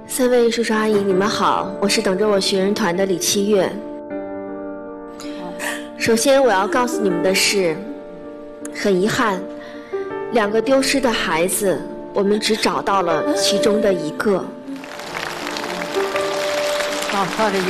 三位叔叔阿姨，你们好，我是等着我学人团的李七月。首先我要告诉你们的是，很遗憾，2个丢失的孩子，我们只找到了其中的1个。